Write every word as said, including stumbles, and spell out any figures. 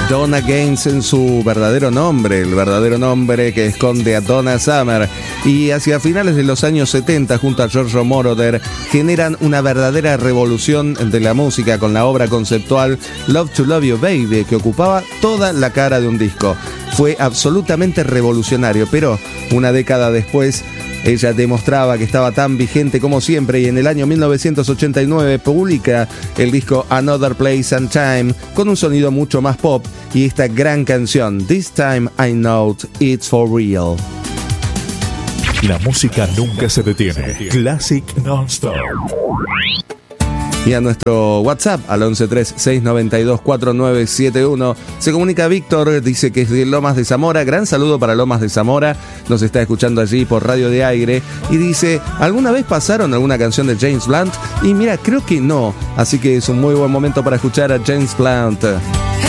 Donna Gaines en su verdadero nombre, el verdadero nombre que esconde a Donna Summer. Y hacia finales de los años setenta, junto a Giorgio Moroder, generan una verdadera revolución de la música con la obra conceptual Love to Love You Baby, que ocupaba toda la cara de un disco. Fue absolutamente revolucionario, pero una década después ella demostraba que estaba tan vigente como siempre, y en el año mil novecientos ochenta y nueve publica el disco Another Place and Time con un sonido mucho más pop y esta gran canción This Time I Know It's For Real. La música nunca se detiene. Classic Non-Stop. Y a nuestro WhatsApp, al once tres seis nueve dos cuatro nueve siete uno, se comunica Víctor, dice que es de Lomas de Zamora. Gran saludo para Lomas de Zamora, nos está escuchando allí por Radio de Aire. Y dice, ¿alguna vez pasaron alguna canción de James Blunt? Y mira, creo que no, así que es un muy buen momento para escuchar a James Blunt.